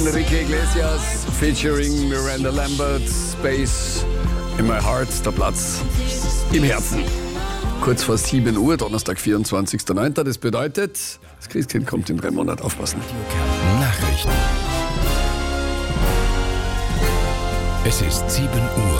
Enrique Iglesias featuring Miranda Lambert, Space in my heart, der Platz im Herzen. Kurz vor 7 Uhr, Donnerstag, 24.09. Das bedeutet, das Christkind kommt in 3 Monaten, aufpassen. Nachrichten. Es ist 7 Uhr.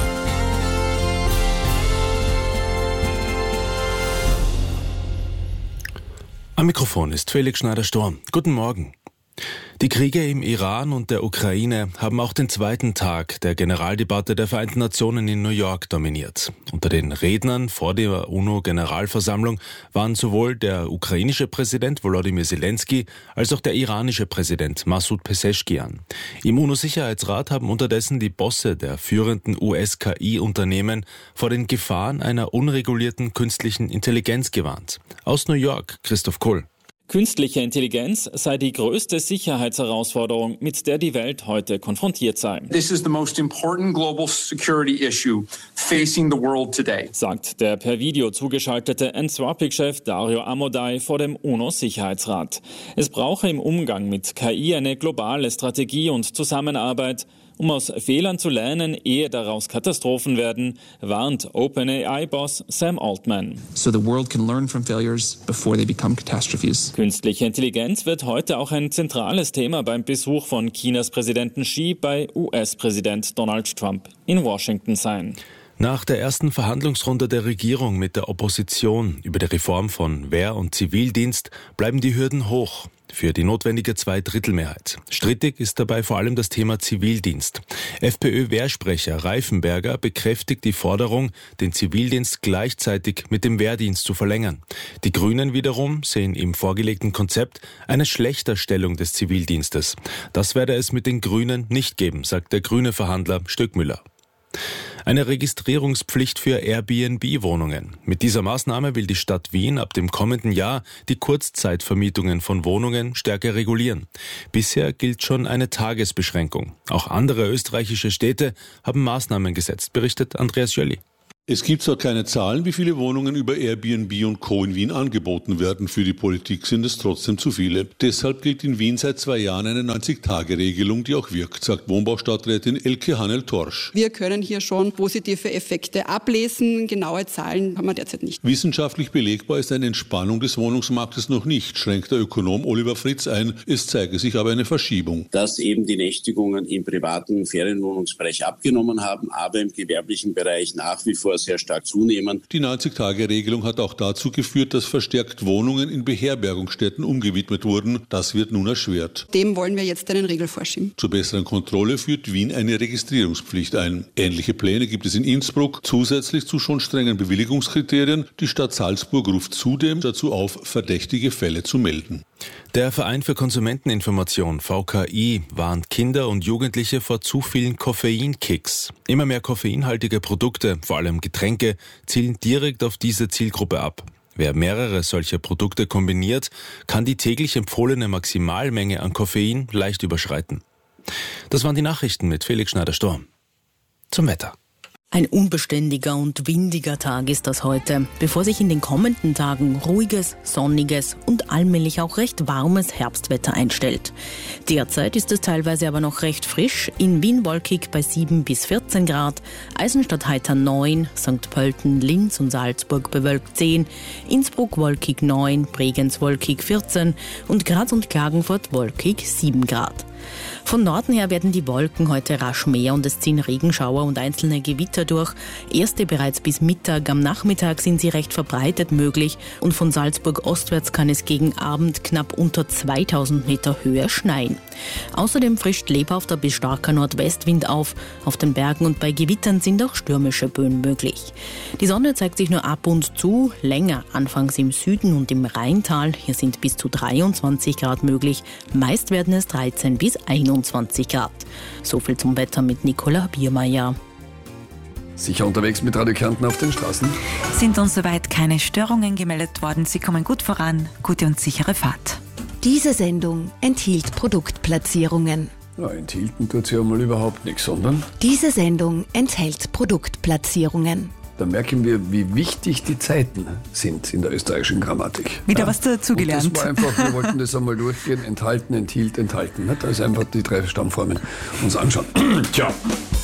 Am Mikrofon ist Felix Schneider-Storm. Guten Morgen. Die Kriege im Iran und der Ukraine haben auch den zweiten Tag der Generaldebatte der Vereinten Nationen in New York dominiert. Unter den Rednern vor der UNO-Generalversammlung waren sowohl der ukrainische Präsident Volodymyr Zelensky als auch der iranische Präsident Masoud Pezeshkian. Im UNO-Sicherheitsrat haben unterdessen die Bosse der führenden US-KI-Unternehmen vor den Gefahren einer unregulierten künstlichen Intelligenz gewarnt. Aus New York, Christoph Kohl. Künstliche Intelligenz sei die größte Sicherheitsherausforderung, mit der die Welt heute konfrontiert sei. This is the most important global security issue facing the world today, sagt der per Video zugeschaltete Anthropic-Chef Dario Amodei vor dem UNO-Sicherheitsrat. Es brauche im Umgang mit KI eine globale Strategie und Zusammenarbeit, um aus Fehlern zu lernen, ehe daraus Katastrophen werden, warnt OpenAI-Boss Sam Altman. So the world can learn from failures before they become catastrophes. Künstliche Intelligenz wird heute auch ein zentrales Thema beim Besuch von Chinas Präsidenten Xi bei US-Präsident Donald Trump in Washington sein. Nach der ersten Verhandlungsrunde der Regierung mit der Opposition über die Reform von Wehr- und Zivildienst bleiben die Hürden hoch für die notwendige Zweidrittelmehrheit. Strittig ist dabei vor allem das Thema Zivildienst. FPÖ-Wehrsprecher Reifenberger bekräftigt die Forderung, den Zivildienst gleichzeitig mit dem Wehrdienst zu verlängern. Die Grünen wiederum sehen im vorgelegten Konzept eine Schlechterstellung des Zivildienstes. Das werde es mit den Grünen nicht geben, sagt der grüne Verhandler Stöckmüller. Eine Registrierungspflicht für Airbnb-Wohnungen. Mit dieser Maßnahme will die Stadt Wien ab dem kommenden Jahr die Kurzzeitvermietungen von Wohnungen stärker regulieren. Bisher gilt schon eine Tagesbeschränkung. Auch andere österreichische Städte haben Maßnahmen gesetzt, berichtet Andreas Jöli. Es gibt zwar keine Zahlen, wie viele Wohnungen über Airbnb und Co. in Wien angeboten werden. Für die Politik sind es trotzdem zu viele. Deshalb gilt in Wien seit 2 Jahren eine 90-Tage-Regelung, die auch wirkt, sagt Wohnbaustadträtin Elke Hannel-Torsch. Wir können hier schon positive Effekte ablesen. Genaue Zahlen haben wir derzeit nicht. Wissenschaftlich belegbar ist eine Entspannung des Wohnungsmarktes noch nicht, schränkt der Ökonom Oliver Fritz ein. Es zeige sich aber eine Verschiebung. Dass eben die Nächtigungen im privaten Ferienwohnungsbereich abgenommen haben, aber im gewerblichen Bereich nach wie vor sehr stark zunehmen. Die 90-Tage-Regelung hat auch dazu geführt, dass verstärkt Wohnungen in Beherbergungsstätten umgewidmet wurden. Das wird nun erschwert. Dem wollen wir jetzt einen Riegel vorschieben. Zur besseren Kontrolle führt Wien eine Registrierungspflicht ein. Ähnliche Pläne gibt es in Innsbruck, zusätzlich zu schon strengen Bewilligungskriterien. Die Stadt Salzburg ruft zudem dazu auf, verdächtige Fälle zu melden. Der Verein für Konsumenteninformation VKI warnt Kinder und Jugendliche vor zu vielen Koffeinkicks. Immer mehr koffeinhaltige Produkte, vor allem Getränke, zielen direkt auf diese Zielgruppe ab. Wer mehrere solcher Produkte kombiniert, kann die täglich empfohlene Maximalmenge an Koffein leicht überschreiten. Das waren die Nachrichten mit Felix Schneider-Storm. Zum Wetter. Ein unbeständiger und windiger Tag ist das heute, bevor sich in den kommenden Tagen ruhiges, sonniges und allmählich auch recht warmes Herbstwetter einstellt. Derzeit ist es teilweise aber noch recht frisch, in Wien wolkig bei 7 bis 14 Grad, Eisenstadt heiter 9, St. Pölten, Linz und Salzburg bewölkt 10, Innsbruck wolkig 9, Bregenz wolkig 14 und Graz und Klagenfurt wolkig 7 Grad. Von Norden her werden die Wolken heute rasch mehr und es ziehen Regenschauer und einzelne Gewitter durch. Erste bereits bis Mittag, am Nachmittag sind sie recht verbreitet möglich und von Salzburg ostwärts kann es gegen Abend knapp unter 2000 Meter Höhe schneien. Außerdem frischt lebhafter bis starker Nordwestwind auf. Auf den Bergen und bei Gewittern sind auch stürmische Böen möglich. Die Sonne zeigt sich nur ab und zu, länger anfangs im Süden und im Rheintal. Hier sind bis zu 23 Grad möglich. Meist werden es 13 bis 21 Grad. So viel zum Wetter mit Nicola Biermeier. Sicher unterwegs mit Radio Kärnten auf den Straßen? Sind uns soweit keine Störungen gemeldet worden. Sie kommen gut voran. Gute und sichere Fahrt. Diese Sendung enthielt Produktplatzierungen. Ja, enthielten tut sie ja mal überhaupt nichts, sondern... Diese Sendung enthält Produktplatzierungen. Da merken wir, wie wichtig die Zeiten sind in der österreichischen Grammatik. Wieder was dazugelernt. Das war einfach, wir wollten das einmal durchgehen. Enthalten, enthielt, enthalten. Da ist einfach die 3 Stammformen uns anschauen. Tja.